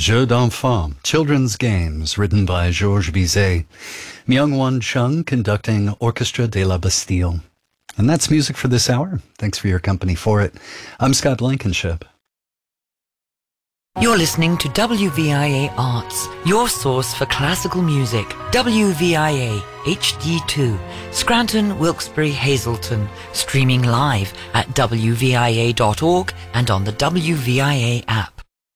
Jeux d'enfants, children's games, written by Georges Bizet. Myung-Won Chung conducting Orchestra de la Bastille. And that's music for this hour. Thanks for your company for it. I'm Scott Blankenship. You're listening to WVIA Arts, your source for classical music. WVIA HD2, Scranton, Wilkes-Barre, Hazleton. Streaming live at wvia.org and on the WVIA app.